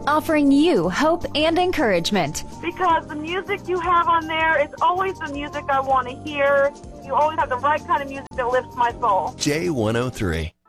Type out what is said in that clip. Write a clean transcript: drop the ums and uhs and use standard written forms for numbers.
offering you hope and encouragement. Because the music you have on there is always the music I want to hear. You always have the right kind of music that lifts my soul. J103.